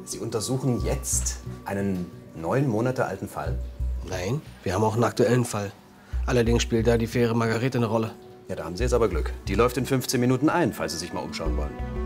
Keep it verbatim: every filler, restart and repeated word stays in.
Sie untersuchen jetzt einen neun Monate alten Fall? Nein, wir haben auch einen aktuellen Fall. Allerdings spielt da die Fähre Margarete eine Rolle. Ja, da haben Sie jetzt aber Glück. Die läuft in fünfzehn Minuten ein, falls Sie sich mal umschauen wollen.